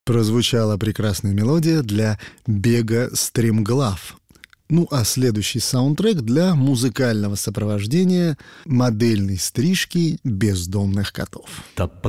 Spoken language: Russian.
Прозвучала прекрасная мелодия для бега стремглав. Ну а следующий саундтрек для музыкального сопровождения модельной стрижки бездомных котов.